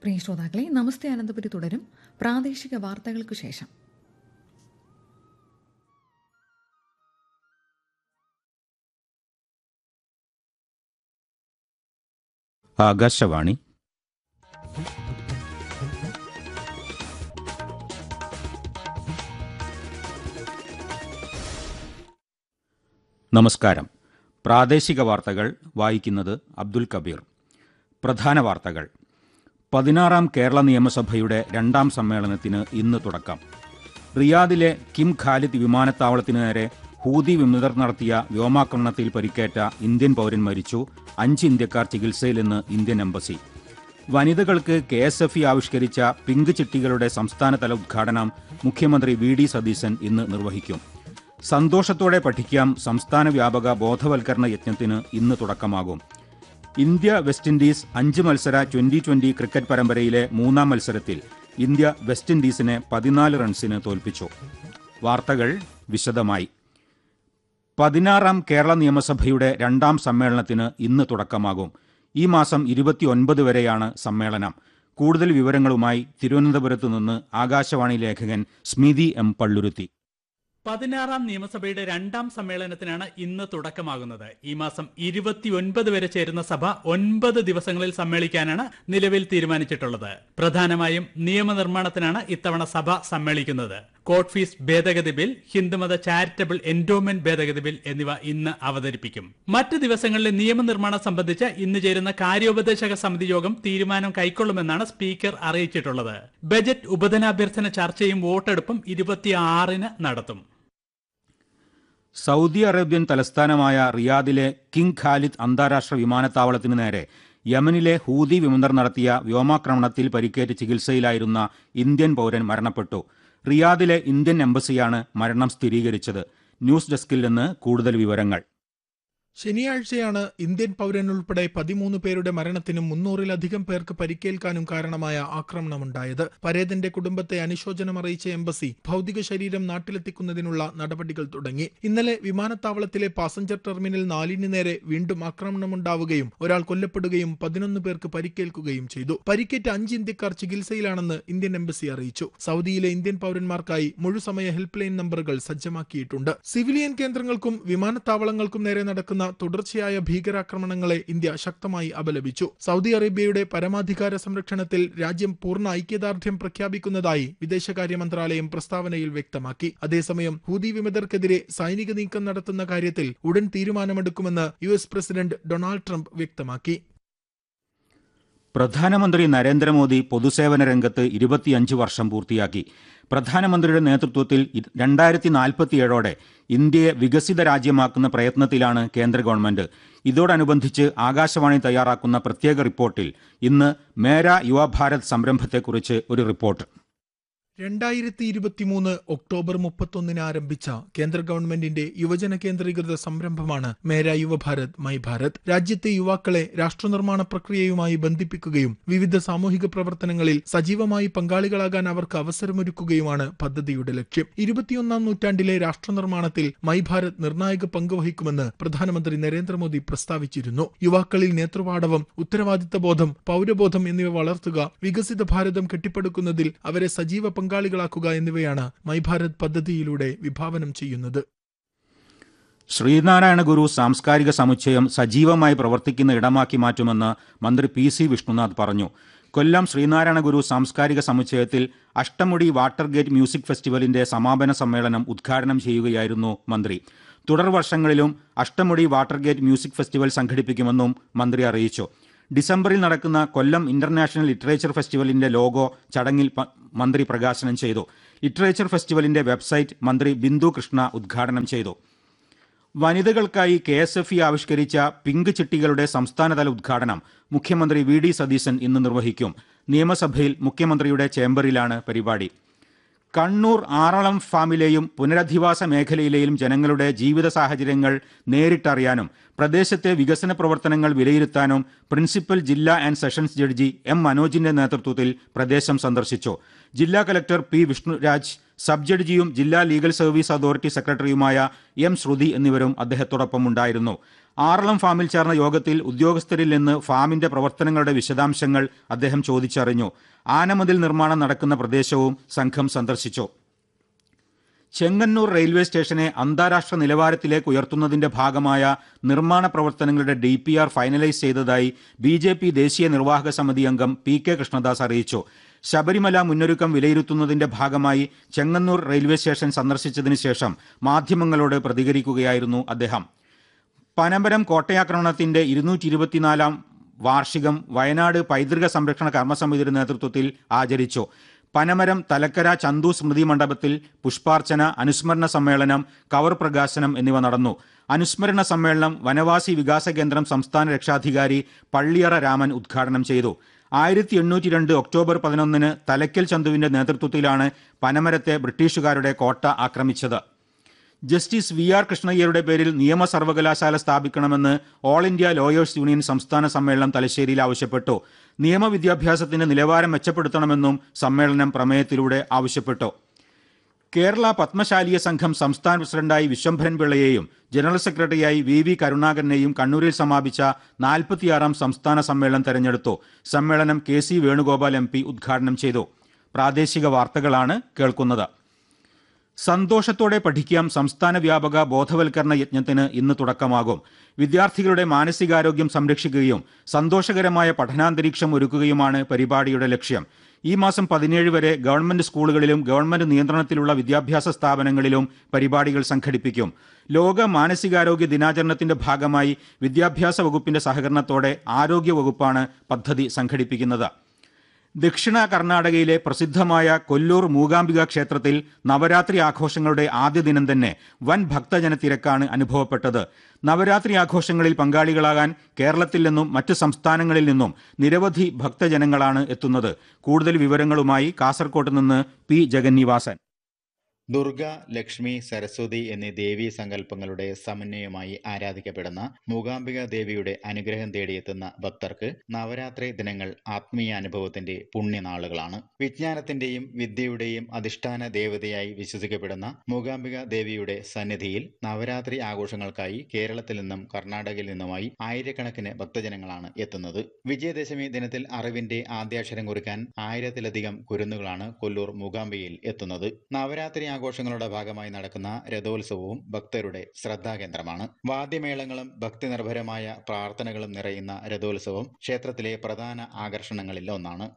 പ്രിയ ശ്രോതാക്കളെ, നമസ്തേ അനന്തപുരി തുടരും. പ്രാദേശിക വാർത്തകൾക്കു ശേഷം ആകാശവാണി. നമസ്കാരം. പ്രാദേശിക വാർത്തകൾ വായിക്കുന്നത് അബ്ദുൽ കബീർ. പ്രധാന വാർത്തകൾ. 16-ാം കേരള നിയമസഭയുടെ 2ാം സമ്മേളനത്തിന് ഇന്ന് തുടക്കം. റിയാദിലെ കിം ഖാലിദ് വിമാനത്താവളത്തിനു നേരെ ഹൂതി വിമതർ നടത്തിയ വ്യോമാക്രമണത്തിൽ പരിക്കേറ്റ ഇന്ത്യൻ പൗരൻ മരിച്ചു. 5 ഇന്ത്യക്കാർ ചികിത്സയിലെന്ന് ഇന്ത്യൻ എംബസി. വനിതകൾക്ക് KSFE ആവിഷ്കരിച്ച പിങ്ക് ചിട്ടികളുടെ സംസ്ഥാനതല ഉദ്ഘാടനം മുഖ്യമന്ത്രി VD സതീശൻ ഇന്ന് നിർവഹിക്കും. സന്തോഷത്തോടെ പഠിക്കാം സംസ്ഥാന വ്യാപക ബോധവൽക്കരണ യജ്ഞത്തിന് ഇന്ന് തുടക്കമാകും. ഇന്ത്യ വെസ്റ്റ് ഇൻഡീസ് 5 മത്സര T20 ക്രിക്കറ്റ് പരമ്പരയിലെ 3ാം മത്സരത്തിൽ ഇന്ത്യ വെസ്റ്റ് ഇൻഡീസിനെ 14 റൺസിന് തോൽപ്പിച്ചു. വാർത്തകൾ വിശദമായി. 16-ാം കേരള നിയമസഭയുടെ 2ാം സമ്മേളനത്തിന് ഇന്ന് തുടക്കമാകും. ഈ മാസം 29 വരെയാണ് സമ്മേളനം. കൂടുതൽ വിവരങ്ങളുമായി തിരുവനന്തപുരത്ത് നിന്ന് ആകാശവാണി ലേഖകൻ സ്മിതി M. പള്ളുരുത്തി. 16-ാം നിയമസഭയുടെ 2ാം സമ്മേളനത്തിനാണ് ഇന്ന് തുടക്കമാകുന്നത്. ഈ മാസം 29 വരെ ചേരുന്ന സഭ 9 ദിവസങ്ങളിൽ സമ്മേളിക്കാനാണ് നിലവിൽ തീരുമാനിച്ചിട്ടുള്ളത്. പ്രധാനമായും നിയമനിർമ്മാണത്തിനാണ് ഇത്തവണ സഭ സമ്മേളിക്കുന്നത്. കോർട്ട് ഫീസ് ഭേദഗതി ബിൽ, ഹിന്ദുമത ചാരിറ്റബിൾ എൻഡോമെന്റ് ഭേദഗതി ബിൽ എന്നിവ ഇന്ന് അവതരിപ്പിക്കും. മറ്റ് ദിവസങ്ങളിലെ നിയമനിർമ്മാണം സംബന്ധിച്ച് ഇന്ന് ചേരുന്ന കാര്യോപദേശക സമിതി യോഗം തീരുമാനം കൈക്കൊള്ളുമെന്നാണ് സ്പീക്കർ അറിയിച്ചിട്ടുള്ളത്. ബജറ്റ് ഉപധനാഭ്യർത്ഥന ചർച്ചയും വോട്ടെടുപ്പും 26-ന് നടത്തും. സൗദി അറേബ്യൻ തലസ്ഥാനമായ റിയാദിലെ കിങ് ഖാലിദ് അന്താരാഷ്ട്ര വിമാനത്താവളത്തിനു നേരെ യമനിലെ ഹൂതി വിമതർ നടത്തിയ വ്യോമാക്രമണത്തിൽ പരിക്കേറ്റ് ചികിത്സയിലായിരുന്ന ഇന്ത്യൻ പൗരൻ മരണപ്പെട്ടു. റിയാദിലെ ഇന്ത്യൻ എംബസിയാണ് മരണം സ്ഥിരീകരിച്ചത്. ന്യൂസ് ഡെസ്കിൽ നിന്ന് കൂടുതൽ വിവരങ്ങൾ. ശനിയാഴ്ചയാണ് ഇന്ത്യൻ പൗരൻ ഉൾപ്പെടെ 13 പേരുടെ മരണത്തിനും 300-ലധികം പേർക്ക് പരിക്കേൽക്കാനും കാരണമായ ആക്രമണമുണ്ടായത്. പരേതന്റെ കുടുംബത്തെ അനുശോചനം അറിയിച്ച എംബസി ഭൗതിക ശരീരം നാട്ടിലെത്തിക്കുന്നതിനുള്ള നടപടികൾ തുടങ്ങി. ഇന്നലെ വിമാനത്താവളത്തിലെ പാസഞ്ചർ ടെർമിനൽ 4 നേരെ വീണ്ടും ആക്രമണമുണ്ടാവുകയും ഒരാൾ കൊല്ലപ്പെടുകയും 11 പേർക്ക് പരിക്കേൽക്കുകയും ചെയ്തു. പരിക്കേറ്റ 5 ഇന്ത്യക്കാർ ചികിത്സയിലാണെന്ന് ഇന്ത്യൻ എംബസി അറിയിച്ചു. സൗദിയിലെ ഇന്ത്യൻ പൗരന്മാർക്കായി മുഴുസമയ ഹെൽപ്പ് ലൈൻ നമ്പറുകൾ സജ്ജമാക്കിയിട്ടുണ്ട്. സിവിലിയൻ കേന്ദ്രങ്ങൾക്കും വിമാനത്താവളങ്ങൾക്കും നേരെ നടക്കുന്ന തുടർച്ചയായ ഭീകരാക്രമണങ്ങളെ ഇന്ത്യ ശക്തമായി അപലപിച്ചു. സൗദി അറേബ്യയുടെ പരമാധികാര സംരക്ഷണത്തിൽ രാജ്യം പൂർണ്ണ ഐക്യദാർഢ്യം പ്രഖ്യാപിക്കുന്നതായി വിദേശകാര്യ മന്ത്രാലയം പ്രസ്താവനയിൽ വ്യക്തമാക്കി. അതേസമയം ഹൂതി വിമതർക്കെതിരെ സൈനിക നീക്കം നടത്തുന്ന കാര്യത്തിൽ ഉടൻ തീരുമാനമെടുക്കുമെന്ന് US പ്രസിഡന്റ് ഡൊണാൾഡ് ട്രംപ് വ്യക്തമാക്കി. പ്രധാനമന്ത്രി നരേന്ദ്രമോദി പൊതുസേവന രംഗത്ത് 25 വർഷം പൂർത്തിയാക്കി. പ്രധാനമന്ത്രിയുടെ നേതൃത്വത്തിൽ 2047ഓടെ ഇന്ത്യയെ വികസിത രാജ്യമാക്കുന്ന പ്രയത്നത്തിലാണ് കേന്ദ്ര ഗവൺമെന്റ്. ഇതോടനുബന്ധിച്ച് ആകാശവാണി തയ്യാറാക്കുന്ന പ്രത്യേക റിപ്പോർട്ടിൽ ഇന്ന് മേരാ യുവഭാരത് സംരംഭത്തെക്കുറിച്ച് ഒരു റിപ്പോർട്ട്. 2023 ഒക്ടോബർ 31 ആരംഭിച്ച കേന്ദ്ര ഗവൺമെന്റിന്റെ യുവജന കേന്ദ്രീകൃത സംരംഭമാണ് മേരാ യുവഭാരത് മൈ ഭാരത്. രാജ്യത്തെ യുവാക്കളെ രാഷ്ട്രനിർമ്മാണ പ്രക്രിയയുമായി ബന്ധിപ്പിക്കുകയും വിവിധ സാമൂഹിക പ്രവർത്തനങ്ങളിൽ സജീവമായി പങ്കാളികളാകാൻ അവർക്ക് അവസരമൊരുക്കുകയുമാണ് പദ്ധതിയുടെ ലക്ഷ്യം. 21ാം നൂറ്റാണ്ടിലെ രാഷ്ട്രനിർമ്മാണത്തിൽ മൈ ഭാരത് നിർണായക പങ്കുവഹിക്കുമെന്ന് പ്രധാനമന്ത്രി നരേന്ദ്രമോദി പ്രസ്താവിച്ചിരുന്നു. യുവാക്കളിൽ നേതൃപാടവം, ഉത്തരവാദിത്തബോധം, പൗരബോധം എന്നിവ വളർത്തുക, വികസിത ഭാരതം കെട്ടിപ്പടുക്കുന്നതിൽ അവരെ സജീവ പങ്കാളികളാക്കുക എന്നിവയാണ് മൈ ഭാരത് പദ്ധതിയിലൂടെ വിഭാവനം ചെയ്യുന്നത്. ശ്രീനാരായണ ഗുരു സാംസ്കാരിക സമുച്ചയം സജീവമായി പ്രവർത്തിക്കുന്ന ഇടമാക്കി മാറ്റുമെന്ന് മന്ത്രി PC വിഷ്ണുനാഥ് പറഞ്ഞു. കൊല്ലം ശ്രീനാരായണ ഗുരു സാംസ്കാരിക സമുച്ചയത്തിൽ അഷ്ടമുടി വാട്ടർ ഗേറ്റ് മ്യൂസിക് ഫെസ്റ്റിവലിന്റെ സമാപന സമ്മേളനം ഉദ്ഘാടനം ചെയ്യുകയായിരുന്നു മന്ത്രി. തുടർ വർഷങ്ങളിലും Ashtamudi water gate music festival സംഘടിപ്പിക്കുമെന്നും മന്ത്രി അറിയിച്ചു. ഡിസംബറിൽ നടക്കുന്ന കൊല്ലം ഇന്റർനാഷണൽ ലിറ്ററേച്ചർ ഫെസ്റ്റിവലിന്റെ ലോഗോ ചടങ്ങിൽ മന്ത്രി പ്രകാശനം ചെയ്തു. ലിറ്ററേച്ചർ ഫെസ്റ്റിവലിന്റെ വെബ്സൈറ്റ് മന്ത്രി ബിന്ദു കൃഷ്ണ ഉദ്ഘാടനം ചെയ്തു. വനിതകൾക്കായി KSFE ആവിഷ്കരിച്ച പിങ്ക് ചിട്ടികളുടെ സംസ്ഥാനതല ഉദ്ഘാടനം മുഖ്യമന്ത്രി VD സതീശൻ ഇന്ന് നിർവഹിക്കും. നിയമസഭയിൽ മുഖ്യമന്ത്രിയുടെ ചേംബറിലാണ് പരിപാടി. കണ്ണൂർ ആറളം ഫാമിലെയും പുനരധിവാസ മേഖലയിലെയും ജനങ്ങളുടെ ജീവിത സാഹചര്യങ്ങൾ നേരിട്ടറിയാനും പ്രദേശത്തെ വികസന പ്രവർത്തനങ്ങൾ വിലയിരുത്താനും പ്രിൻസിപ്പൽ ജില്ലാ ആൻഡ് സെഷൻസ് ജഡ്ജി M. മനോജിന്റെ നേതൃത്വത്തിൽ പ്രദേശം സന്ദർശിച്ചു. ജില്ലാ കലക്ടർ P. വിഷ്ണുരാജ്, സബ് ജഡ്ജിയും ജില്ലാ ലീഗൽ സർവീസ് അതോറിറ്റി സെക്രട്ടറിയുമായ എം ശ്രുതി എന്നിവരും അദ്ദേഹത്തോടൊപ്പം ഉണ്ടായിരുന്നു. ആറളം ഫാമിൽ ചേർന്ന യോഗത്തിൽ ഉദ്യോഗസ്ഥരിൽ നിന്ന് ഫാമിന്റെ പ്രവർത്തനങ്ങളുടെ വിശദാംശങ്ങൾ അദ്ദേഹം ചോദിച്ചറിഞ്ഞു. ആനമതിൽ നിർമ്മാണം നടക്കുന്ന പ്രദേശവും സംഘം സന്ദർശിച്ചു. ചെങ്ങന്നൂർ റെയിൽവേ സ്റ്റേഷനെ അന്താരാഷ്ട്ര നിലവാരത്തിലേക്ക് ഉയർത്തുന്നതിന്റെ ഭാഗമായ നിർമ്മാണ പ്രവർത്തനങ്ങളുടെ DPR ഫൈനലൈസ് ചെയ്തതായി BJP ദേശീയ നിർവാഹക സമിതി അംഗം PK കൃഷ്ണദാസ് അറിയിച്ചു. ശബരിമല മുന്നൊരുക്കം വിലയിരുത്തുന്നതിന്റെ ഭാഗമായി ചെങ്ങന്നൂർ റെയിൽവേ സ്റ്റേഷൻ സന്ദർശിച്ചതിന് ശേഷം മാധ്യമങ്ങളോട് പ്രതികരിക്കുകയായിരുന്നു അദ്ദേഹം. പനമരം കോട്ടയാക്രമണത്തിന്റെ 224 വാർഷികം വയനാട് പൈതൃക സംരക്ഷണ കർമ്മസമിതിയുടെ നേതൃത്വത്തിൽ ആചരിച്ചു. പനമരം തലക്കര ചന്തു സ്മൃതി മണ്ഡപത്തിൽ പുഷ്പാർച്ചന, അനുസ്മരണ സമ്മേളനം, കവർ പ്രകാശനം എന്നിവ നടന്നു. അനുസ്മരണ സമ്മേളനം വനവാസി വികാസ കേന്ദ്രം സംസ്ഥാന രക്ഷാധികാരി പള്ളിയറ രാമൻ ഉദ്ഘാടനം ചെയ്തു. 1802 ഒക്ടോബർ 11 തലക്കൽ ചന്തുവിന്റെ നേതൃത്വത്തിലാണ് പനമരത്തെ ബ്രിട്ടീഷുകാരുടെ കോട്ട ആക്രമിച്ചത്. ജസ്റ്റിസ് VR കൃഷ്ണയ്യരുടെ പേരിൽ നിയമ സർവകലാശാല സ്ഥാപിക്കണമെന്ന് ഓൾ ഇന്ത്യ ലോയേഴ്സ് യൂണിയൻ സംസ്ഥാന സമ്മേളനം തലശ്ശേരിയിൽ ആവശ്യപ്പെട്ടു. നിയമവിദ്യാഭ്യാസത്തിന്റെ നിലവാരം മെച്ചപ്പെടുത്തണമെന്നും സമ്മേളനം പ്രമേയത്തിലൂടെ ആവശ്യപ്പെട്ടു. കേരള പത്മശാലീയ സംഘം സംസ്ഥാന പ്രസിഡന്റായി വിശ്വംഭരൻ പിള്ളയെയും ജനറൽ സെക്രട്ടറിയായി VV കരുണാകരനെയും കണ്ണൂരിൽ സമാപിച്ച 46ാം സംസ്ഥാന സമ്മേളനം തെരഞ്ഞെടുത്തു. സമ്മേളനം KC വേണുഗോപാൽ MP ഉദ്ഘാടനം ചെയ്തു. പ്രാദേശിക വാർത്തകളാണ് കേൾക്കുന്നത്. സന്തോഷത്തോടെ പഠിക്കാം സംസ്ഥാന വ്യാപക ബോധവൽക്കരണ യജ്ഞത്തിന് ഇന്ന് തുടക്കമാകും. വിദ്യാർത്ഥികളുടെ മാനസികാരോഗ്യം സംരക്ഷിക്കുകയും സന്തോഷകരമായ പഠനാന്തരീക്ഷം ഒരുക്കുകയുമാണ് പരിപാടിയുടെ ലക്ഷ്യം. ഈ മാസം 17 വരെ ഗവൺമെന്റ് സ്കൂളുകളിലും ഗവൺമെന്റ് നിയന്ത്രണത്തിലുള്ള വിദ്യാഭ്യാസ സ്ഥാപനങ്ങളിലും പരിപാടികൾ സംഘടിപ്പിക്കും. ലോക മാനസികാരോഗ്യ ദിനാചരണത്തിന്റെ ഭാഗമായി വിദ്യാഭ്യാസ വകുപ്പിന്റെ സഹകരണത്തോടെ ആരോഗ്യ വകുപ്പാണ് പദ്ധതി സംഘടിപ്പിക്കുന്നത്. ദക്ഷിണ കർണാടകയിലെ പ്രസിദ്ധമായ കൊല്ലൂർ മൂകാംബിക ക്ഷേത്രത്തിൽ നവരാത്രി ആഘോഷങ്ങളുടെ ആദ്യ ദിനം തന്നെ വൻ ഭക്തജന തിരക്കാണ് അനുഭവപ്പെട്ടത്. നവരാത്രി ആഘോഷങ്ങളിൽ പങ്കാളികളാകാൻ കേരളത്തിൽ നിന്നും മറ്റ് സംസ്ഥാനങ്ങളിൽ നിന്നും നിരവധി ഭക്തജനങ്ങളാണ് എത്തുന്നത്. കൂടുതൽ വിവരങ്ങളുമായി കാസർകോട്ട് നിന്ന് P ജഗന്നിവാസൻ. ദുർഗ, ലക്ഷ്മി, സരസ്വതി എന്നീ ദേവീ സങ്കല്പങ്ങളുടെ സമന്വയമായി ആരാധിക്കപ്പെടുന്ന മൂകാംബിക ദേവിയുടെ അനുഗ്രഹം തേടിയെത്തുന്ന ഭക്തർക്ക് നവരാത്രി ദിനങ്ങൾ ആത്മീയാനുഭവത്തിന്റെ പുണ്യനാളുകളാണ്. വിജ്ഞാനത്തിന്റെയും വിദ്യയുടെയും അധിഷ്ഠാന ദേവതയായി വിശ്വസിക്കപ്പെടുന്ന മൂകാംബിക ദേവിയുടെ സന്നിധിയിൽ നവരാത്രി ആഘോഷങ്ങൾക്കായി കേരളത്തിൽ നിന്നും കർണാടകയിൽ നിന്നുമായി ആയിരക്കണക്കിന് ഭക്തജനങ്ങളാണ് എത്തുന്നത്. വിജയദശമി ദിനത്തിൽ അറിവിന്റെ ആദ്യാക്ഷരം കുറിക്കാൻ 1000-ലധികം കുരുന്നുകളാണ് കൊല്ലൂർ മൂകാംബികയിൽ എത്തുന്നത്. നവരാത്രി ആഘോഷങ്ങളുടെ ഭാഗമായി നടക്കുന്ന രഥോത്സവവും ഭക്തരുടെ ശ്രദ്ധാകേന്ദ്രമാണ്. വാദ്യമേളങ്ങളും ഭക്തിനിർഭരമായ പ്രാർത്ഥനകളും നിറയുന്ന രഥോത്സവം ക്ഷേത്രത്തിലെ പ്രധാന ആകർഷണങ്ങളിൽ ഒന്നാണ്.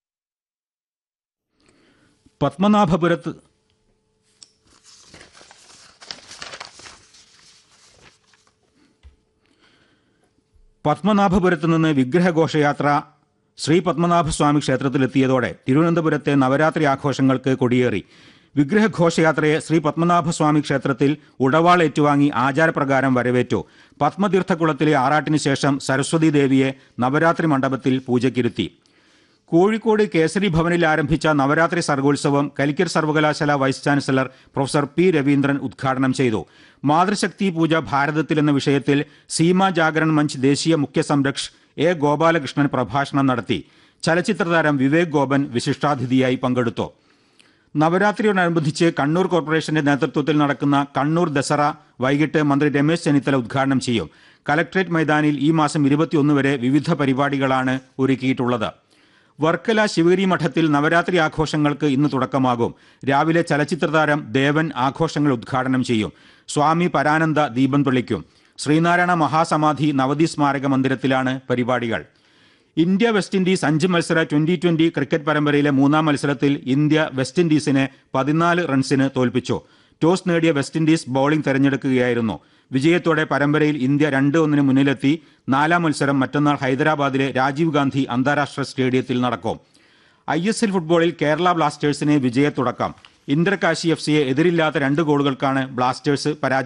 പത്മനാഭപുരത്ത് നിന്ന് വിഗ്രഹഘോഷയാത്ര ശ്രീ പത്മനാഭസ്വാമി ക്ഷേത്രത്തിലെത്തിയതോടെ തിരുവനന്തപുരത്തെ നവരാത്രി ആഘോഷങ്ങൾക്ക് കൊടിയേറി. വിഗ്രഹഘോഷയാത്രയെ ശ്രീ പത്മനാഭസ്വാമി ക്ഷേത്രത്തിൽ ഉടവാൾ ഏറ്റുവാങ്ങി ആചാരപ്രകാരം വരവേറ്റു. പത്മതീർത്ഥക്കുളത്തിലെ ആറാട്ടിന് ശേഷം സരസ്വതി ദേവിയെ നവരാത്രി മണ്ഡപത്തിൽ പൂജയ്ക്കിരുത്തി. കോഴിക്കോട് കേസരി ഭവനിൽ ആരംഭിച്ച നവരാത്രി സർഗോത്സവം കാലിക്കറ്റ് സർവകലാശാല vice chancellor professor P Raveendran ഉദ്ഘാടനം ചെയ്തു. മാതൃശക്തി പൂജ ഭാരതത്തിൽ എന്ന വിഷയത്തിൽ സീമാ ജാഗരൺ മഞ്ച് ദേശീയ മുഖ്യ സംരക്ഷ് A ഗോപാലകൃഷ്ണൻ പ്രഭാഷണം നടത്തി. ചലച്ചിത്രതാരം വിവേക് ഗോപൻ വിശിഷ്ടാതിഥിയായി പങ്കെടുത്തു. നവരാത്രിയോടനുബന്ധിച്ച് കണ്ണൂർ കോർപ്പറേഷന്റെ നേതൃത്വത്തിൽ നടക്കുന്ന കണ്ണൂർ ദസറ വൈകിട്ട് മന്ത്രി രമേശ് ചെന്നിത്തല ഉദ്ഘാടനം ചെയ്യും. കലക്ട്രേറ്റ് മൈതാനിൽ ഈ മാസം 21 വരെ വിവിധ പരിപാടികളാണ് ഒരുക്കിയിട്ടുള്ളത്. വർക്കല ശിവഗിരി മഠത്തിൽ നവരാത്രി ആഘോഷങ്ങൾക്ക് ഇന്ന് തുടക്കമാകും. രാവിലെ ചലച്ചിത്രതാരം ദേവൻ ആഘോഷങ്ങൾ ഉദ്ഘാടനം ചെയ്യും. സ്വാമി പരാനന്ദ ദീപം തെളിക്കും. ശ്രീനാരായണ മഹാസമാധി നവതി സ്മാരക മന്ദിരത്തിലാണ് പരിപാടികൾ. ഇന്ത്യ വെസ്റ്റ് ഇൻഡീസ് 5 മത്സര 2020 ക്രിക്കറ്റ് പരമ്പരയിലെ 3ാം മത്സരത്തിൽ ഇന്ത്യ വെസ്റ്റ് ഇൻഡീസിനെ 14 റൺസിന് തോൽപ്പിച്ചു. ടോസ് നേടിയ വെസ്റ്റ് ഇൻഡീസ് ബൌളിംഗ് തെരഞ്ഞെടുക്കുകയായിരുന്നു. വിജയത്തോടെ പരമ്പരയിൽ ഇന്ത്യ 2-1 മുന്നിലെത്തി. 4ാം മത്സരം മറ്റന്നാൾ ഹൈദരാബാദിലെ രാജീവ് ഗാന്ധി അന്താരാഷ്ട്ര സ്റ്റേഡിയത്തിൽ നടക്കും. ISL ഫുട്ബോളിൽ കേരള ബ്ലാസ്റ്റേഴ്സിന് വിജയത്തുടക്കം. ഇന്റർ കാശി FCയെ എതിരില്ലാത്ത 2 ഗോളുകൾക്കാണ് ബ്ലാസ്റ്റേഴ്സ് പരാജയം